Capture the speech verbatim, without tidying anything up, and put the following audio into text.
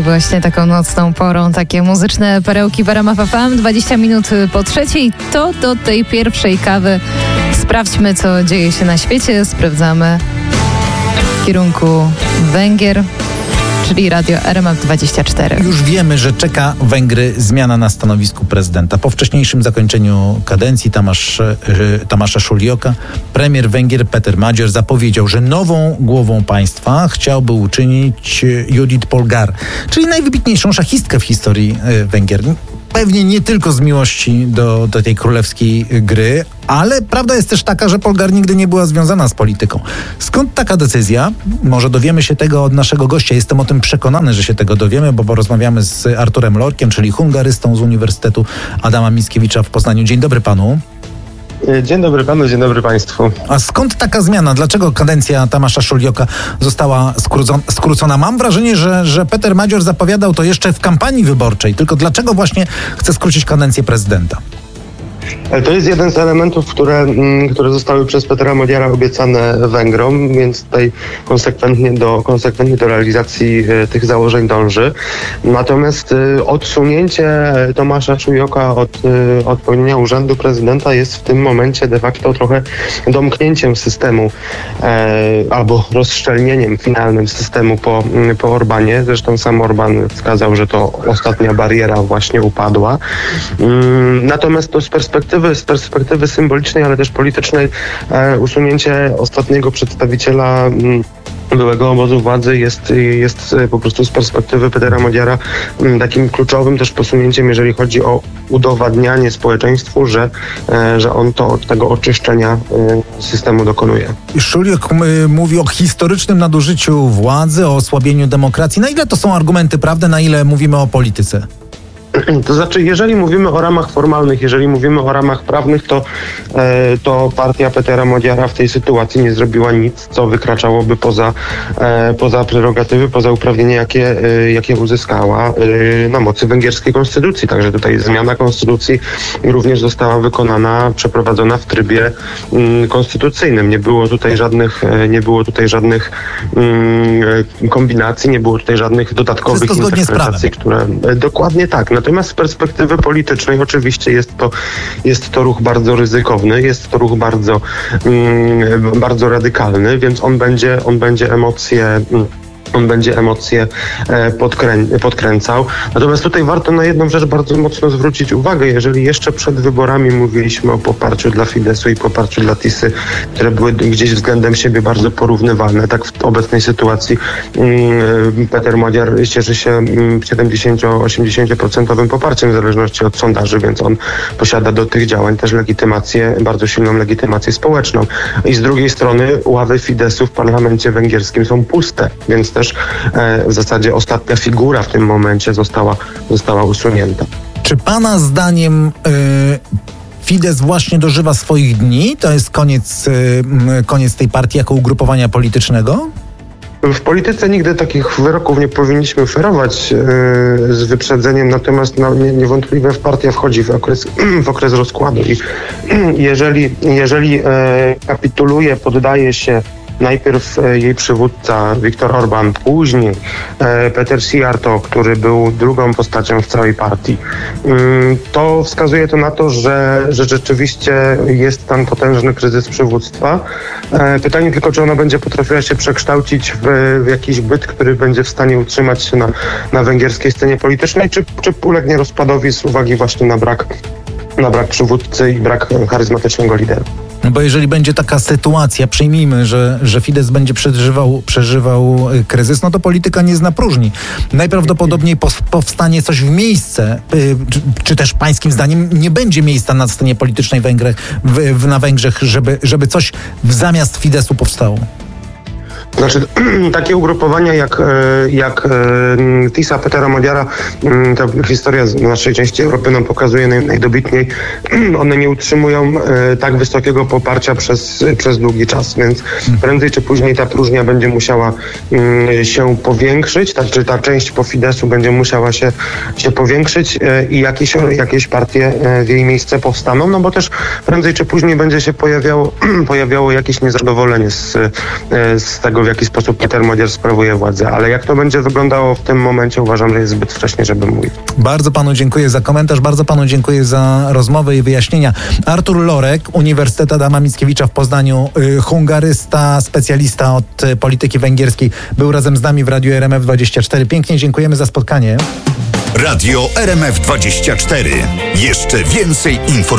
I właśnie taką nocną porą takie muzyczne perełki w R M F F M. dwadzieścia minut po trzeciej to do tej pierwszej kawy. Sprawdźmy, co dzieje się na świecie. Sprawdzamy w kierunku Węgier, czyli radio R M F dwadzieścia cztery. Już wiemy, że czeka Węgry zmiana na stanowisku prezydenta. Po wcześniejszym zakończeniu kadencji Tamasz, Tamasza Szulioka premier Węgier Péter Magyar zapowiedział, że nową głową państwa chciałby uczynić Judit Polgár, czyli najwybitniejszą szachistkę w historii Węgier. Pewnie nie tylko z miłości do, do tej królewskiej gry, ale prawda jest też taka, że Polgár nigdy nie była związana z polityką. Skąd taka decyzja? Może dowiemy się tego od naszego gościa. Jestem o tym przekonany, że się tego dowiemy, bo porozmawiamy z Arturem Lorkiem, czyli hungarystą z Uniwersytetu Adama Mickiewicza w Poznaniu. Dzień dobry panu. Dzień dobry panu, dzień dobry państwu. A skąd taka zmiana? Dlaczego kadencja Tamasza Szulioka została skrócona? skrócona? Mam wrażenie, że, że Péter Magyar zapowiadał to jeszcze w kampanii wyborczej. Tylko dlaczego właśnie chce skrócić kadencję prezydenta? To jest jeden z elementów, które, które zostały przez Pétera Magyara obiecane Węgrom, więc tutaj konsekwentnie do, konsekwentnie do realizacji tych założeń dąży. Natomiast odsunięcie Tamasza Szulioka od, od pełnienia urzędu prezydenta jest w tym momencie de facto trochę domknięciem systemu e, albo rozszczelnieniem finalnym systemu po, po Orbanie. Zresztą sam Orban wskazał, że to ostatnia bariera właśnie upadła. Natomiast to z perspektywy z perspektywy symbolicznej, ale też politycznej e, usunięcie ostatniego przedstawiciela m, byłego obozu władzy jest, jest po prostu z perspektywy Pétera Magyara m, takim kluczowym też posunięciem, jeżeli chodzi o udowadnianie społeczeństwu, że, e, że on to od tego oczyszczenia e, systemu dokonuje. Szuliok mówi o historycznym nadużyciu władzy, o osłabieniu demokracji. Na ile to są argumenty prawdy, na ile mówimy o polityce? To znaczy, jeżeli mówimy o ramach formalnych, jeżeli mówimy o ramach prawnych, to, e, to partia Pétera Magyara w tej sytuacji nie zrobiła nic, co wykraczałoby poza, e, poza prerogatywy, poza uprawnienia, jakie, e, jakie uzyskała e, na mocy węgierskiej konstytucji. Także tutaj zmiana konstytucji również została wykonana, przeprowadzona w trybie m, konstytucyjnym. Nie było tutaj żadnych, e, nie było tutaj żadnych m, kombinacji, nie było tutaj żadnych dodatkowych interpretacji, które e, dokładnie tak. Natomiast z perspektywy politycznej oczywiście jest to, jest to ruch bardzo ryzykowny, jest to ruch bardzo, mm, bardzo radykalny, więc on będzie, on będzie emocje... Mm, On będzie emocje podkrę- podkręcał. Natomiast tutaj warto na jedną rzecz bardzo mocno zwrócić uwagę. Jeżeli jeszcze przed wyborami mówiliśmy o poparciu dla Fideszu i poparciu dla Tisy, które były gdzieś względem siebie bardzo porównywalne, tak w obecnej sytuacji um, Péter Magyar cieszy się um, siedemdziesiąt do osiemdziesięciu procent poparciem w zależności od sondaży, więc on posiada do tych działań też legitymację, bardzo silną legitymację społeczną. I z drugiej strony ławy Fideszu w parlamencie węgierskim są puste, więc też e, w zasadzie ostatnia figura w tym momencie została, została usunięta. Czy pana zdaniem y, Fidesz właśnie dożywa swoich dni? To jest koniec, y, koniec tej partii jako ugrupowania politycznego? W polityce nigdy takich wyroków nie powinniśmy ferować yy, z wyprzedzeniem, natomiast no, nie, niewątpliwie partia wchodzi w okres, w okres rozkładu i yy, jeżeli, jeżeli yy, kapituluje, poddaje się najpierw jej przywódca Viktor Orban, później Péter Szijjártó, który był drugą postacią w całej partii. To wskazuje to na to, że, że rzeczywiście jest tam potężny kryzys przywództwa. Pytanie tylko, czy ona będzie potrafiła się przekształcić w, w jakiś byt, który będzie w stanie utrzymać się na, na węgierskiej scenie politycznej, czy, czy ulegnie rozpadowi z uwagi właśnie na brak, na brak przywódcy i brak charyzmatycznego lidera. No bo jeżeli będzie taka sytuacja, przyjmijmy, że, że Fidesz będzie przeżywał, przeżywał kryzys, no to polityka nie zna próżni. Najprawdopodobniej powstanie coś w miejsce, czy, czy też pańskim zdaniem nie będzie miejsca na scenie politycznej Węgry, w, w, na Węgrzech, żeby, żeby coś zamiast Fideszu powstało. Znaczy, takie ugrupowania jak, jak Tisa Pétera Magyara, ta historia z naszej części Europy nam pokazuje naj, najdobitniej, one nie utrzymują tak wysokiego poparcia przez, przez długi czas, więc prędzej czy później ta próżnia będzie musiała się powiększyć, ta, czy ta część po Fideszu będzie musiała się, się powiększyć i jakieś, jakieś partie w jej miejsce powstaną, no bo też prędzej czy później będzie się pojawiało, pojawiało jakieś niezadowolenie z, z tego, tego, w jaki sposób Peter Modziar sprawuje władzę. Ale jak to będzie wyglądało w tym momencie, uważam, że jest zbyt wcześnie, żeby mówić. Bardzo panu dziękuję za komentarz, bardzo panu dziękuję za rozmowę i wyjaśnienia. Artur Lorek, Uniwersytet Adama Mickiewicza w Poznaniu, y, hungarysta, specjalista od y, polityki węgierskiej, był razem z nami w Radiu R M F dwadzieścia cztery. Pięknie dziękujemy za spotkanie. Radio R M F dwadzieścia cztery. Jeszcze więcej informacji.